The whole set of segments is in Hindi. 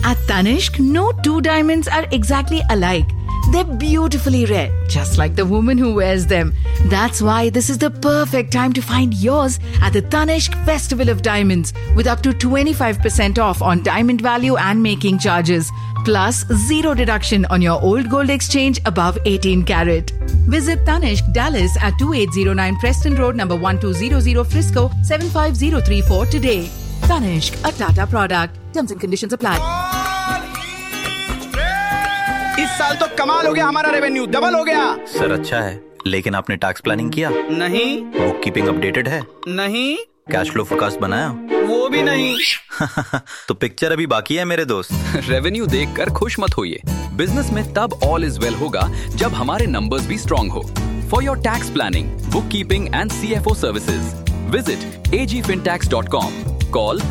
At Tanishq, no two diamonds are exactly alike. They're beautifully red, just like the woman who wears them. That's why this is the perfect time to find yours at the Tanishq Festival of Diamonds, with up to 25% off on diamond value and making charges. Plus, 0 deduction on your old gold exchange above 18 carat. Visit Tanishq Dallas at 2809 Preston Road, number 1200 Frisco, 75034 today. Tanishq, a Tata product. Terms and conditions apply. इस साल तो कमाल हो गया, हमारा रेवेन्यू डबल हो गया। सर अच्छा है, लेकिन आपने टैक्स प्लानिंग किया? नहीं। बुक कीपिंग अपडेटेड है? नहीं। कैश फ्लो फोरकास्ट बनाया? वो भी नहीं। तो पिक्चर अभी बाकी है मेरे दोस्त। रेवेन्यू देखकर खुश मत होइए। बिजनेस में तब ऑल इज वेल होगा जब हमारे नंबर्स भी स्ट्रॉन्ग हो। For your tax planning, book keeping and CFO services, visit agfintax.com. Call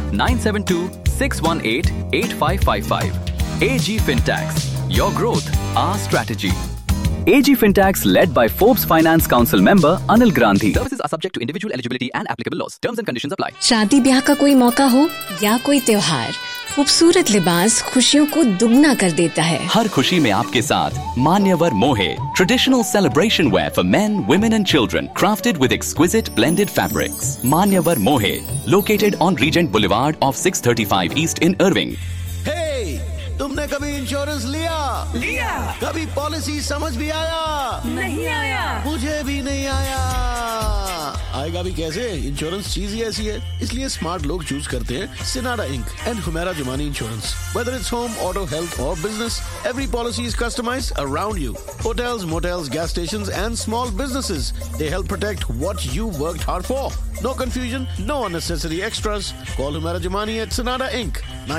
972-618-8555. AG Fintax. Your growth, our strategy. AG Fintax, led by Forbes Finance Council member Anil Gandhi. Services are subject to individual eligibility and applicable laws. Terms and conditions apply. शादी ब्याह का कोई मौका हो या कोई त्योहार, खूबसूरत लिबास खुशियों को दुगना कर देता है। हर खुशी में आपके साथ मान्यवर मोहे, traditional celebration wear for men, women and children, crafted with exquisite blended fabrics. मान्यवर मोहे, located on Regent Boulevard of 635 East in Irving. तुमने कभी इंश्योरेंस लिया? कभी पॉलिसी समझ भी आया? नहीं आया। मुझे भी नहीं आया। आएगा भी कैसे? इंश्योरेंस चीज ही ऐसी है, इसलिए स्मार्ट लोग चूज करते हैं सिनाडा ink and Humera Jumani insurance. Whether it's home, auto, health or business, every policy is customized around you. Hotels, motels, gas stations and small businesses, they help protect what you worked hard for. No confusion, no unnecessary extras. Call Humera Jumani at Sanada Inc.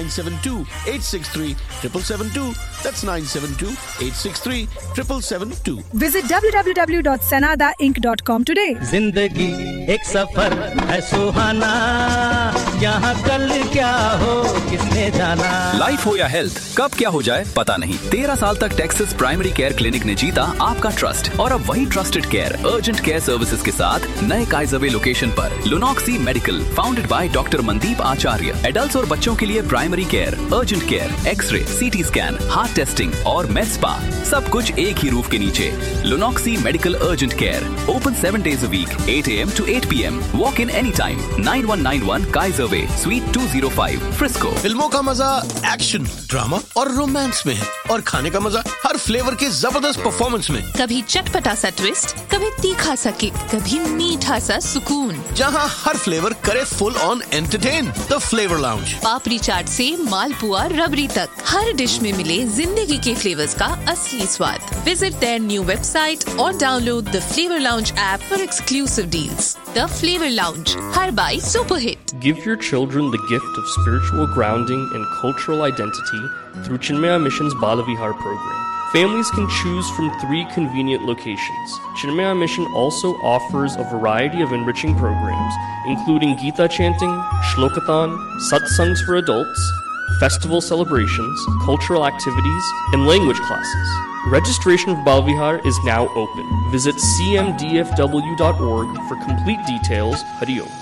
972-863-7772. That's 972-863-7772. Visit www.sanadainc.com today. जिंदगी एक सफर है सुहाना, यहाँ कल क्या हो किसने जाना। लाइफ हो या हेल्थ, कब क्या हो जाए पता नहीं। 13 साल तक टेक्सास प्राइमरी केयर क्लिनिक ने जीता आपका ट्रस्ट, और अब वही trusted care urgent care services के साथ नए काइजरवे लोकेशन पर लुनॉक्सी medical, founded by doctor Mandeep Acharya. Adults और बच्चों के लिए primary care, urgent care, x ray, CT scan, heart testing और med spa, सब कुछ एक ही रूफ के नीचे। लुनॉक्सी medical urgent care, open 7 days a week, 8 AM to 8 PM. Walk in anytime. 9191 Kaiser Way, Suite 205, Frisco. फिल्मों का मजा एक्शन, ड्रामा और रोमांस में है, और खाने का मजा हर फ्लेवर के जबरदस्त परफॉर्मेंस में। कभी चटपटा सा ट्विस्ट, कभी तीखा सा किक, कभी मीठा सा सुकून, जहाँ हर फ्लेवर करे full on entertain. The flavour lounge. पापड़ी चाट से मालपुआ रबड़ी तक, हर डिश में मिले जिंदगी के फ्लेवर्स का असली स्वाद। Visit their new website or download the Flavor Lounge app for exclusive deals. The Flavor Lounge, her by super hit. Give your children the gift of spiritual grounding and cultural identity through Chinmaya Mission's Balavihar program. Families can choose from 3 convenient locations. Chinmaya Mission also offers a variety of enriching programs, including Gita chanting, Shlokathon, satsangs for adults, festival celebrations, cultural activities, and language classes. Registration of Balvihar is now open. Visit cmdfw.org for complete details. Hari Om.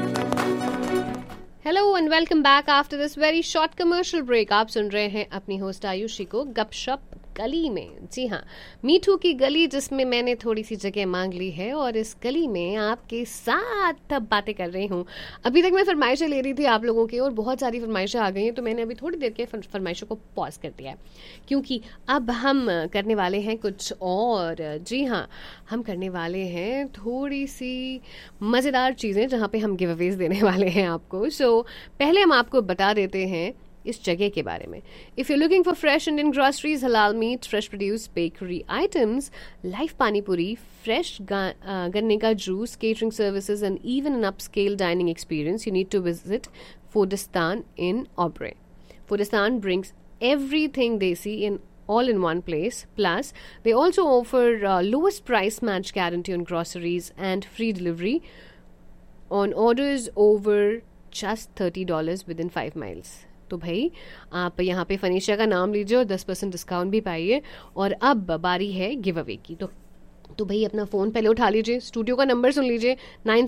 Hello and welcome back after this very short commercial break. आप सुन रहे हैं अपनी होस्ट आयुषी को गपशप गली में। जी हाँ, मीठू की गली, जिसमें मैंने थोड़ी सी जगह मांग ली है और इस गली में आपके साथ अब बातें कर रही हूँ। अभी तक मैं फरमाइशें ले रही थी आप लोगों की और बहुत सारी फरमाइशें आ गई हैं, तो मैंने अभी थोड़ी देर के फरमाइशों को पॉज कर दिया है, क्योंकि अब हम करने वाले हैं कुछ और। जी हाँ, हम करने वाले हैं थोड़ी सी मज़ेदार चीज़ें जहाँ पे हम गिव अवेज देने वाले हैं आपको। सो पहले हम आपको बता देते हैं इस जगह के बारे में। If you looking for fresh Indian groceries, हलाल meet, fresh produce, bakery items, live पानी पूरी, फ्रेश गन्ने का juice, catering services and even an upscale dining experience, you need to visit Fordistan in Aubrey. Fordistan brings everything desi in all in one place. Plus, they also offer lowest price match guarantee on groceries and free delivery on orders over just $30 within 5 miles. तो भाई आप यहाँ पे फनीशा का नाम लीजिए और 10% डिस्काउंट भी पाइए। और अब बारी है गिव अवे की। तो तो भाई अपना फ़ोन पहले उठा लीजिए, स्टूडियो का नंबर सुन लीजिए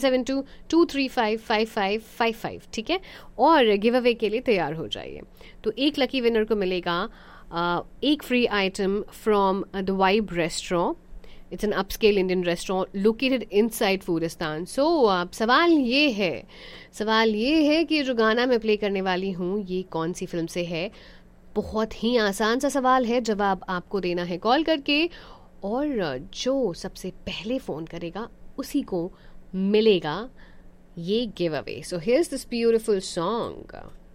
9722355555, ठीक है, और गिव अवे के लिए तैयार हो जाइए। तो एक लकी विनर को मिलेगा एक free item from the vibe restaurant. It's an upscale Indian restaurant located inside फूडिस्तान। सो सवाल ये है कि जो गाना मैं प्ले करने वाली हूँ ये कौन सी फिल्म से है। बहुत ही आसान सा सवाल है, जवाब आपको देना है कॉल करके, और जो सबसे पहले फ़ोन करेगा उसी को मिलेगा ये give away. So here's this beautiful song.